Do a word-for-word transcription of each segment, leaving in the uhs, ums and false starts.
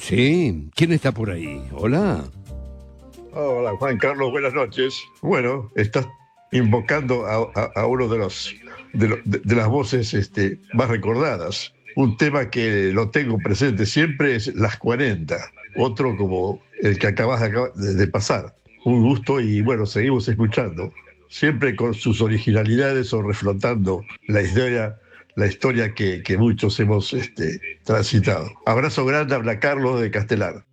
Sí, ¿quién está por ahí? Hola. Hola, Juan Carlos, buenas noches. Bueno, estás invocando a, a- a uno de los de, lo- de- de las voces este, más recordadas. Un tema que lo tengo presente siempre es Las cuarenta, otro como el que acabas de, acaba- de- de pasar. Un gusto y bueno, seguimos escuchando, siempre con sus originalidades o reflotando la historia, la historia que, que muchos hemos este, transitado. Abrazo grande, habla Carlos de Castelar.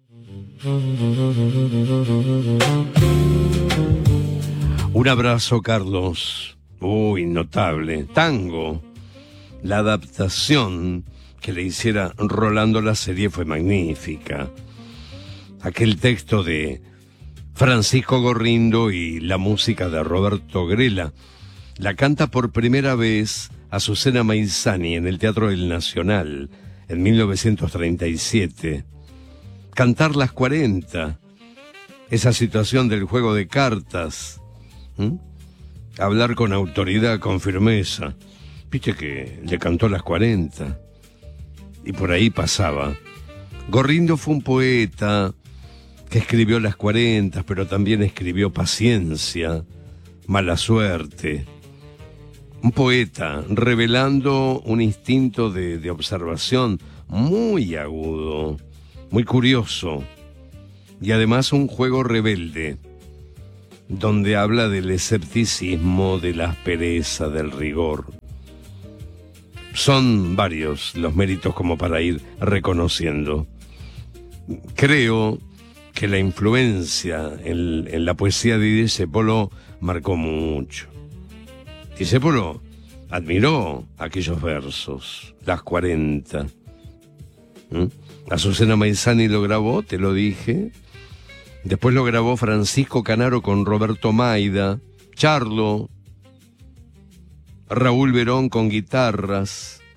Un abrazo, Carlos. Uy, notable. Tango. La adaptación que le hiciera Rolando la serie fue magnífica. Aquel texto de Francisco Gorrindo y la música de Roberto Grela. La canta por primera vez Azucena Maizani en el Teatro del Nacional en mil novecientos treinta y siete. Cantar las cuarenta, esa situación del juego de cartas, ¿m? Hablar con autoridad, con firmeza. Viste que le cantó las cuarenta y por ahí pasaba. Gorrindo fue un poeta que escribió las cuarenta, pero también escribió Paciencia, Mala Suerte. Un poeta revelando un instinto de, de observación muy agudo, muy curioso, y además un juego rebelde, donde habla del escepticismo, de la aspereza, del rigor. Son varios los méritos como para ir reconociendo. Creo que la influencia en, en la poesía de Discépolo marcó mucho. Discépolo admiró aquellos versos, las cuarenta. ¿Mm? Azucena Maizani lo grabó, te lo dije. Después lo grabó Francisco Canaro con Roberto Maida, Charlo, Raúl Verón con guitarras,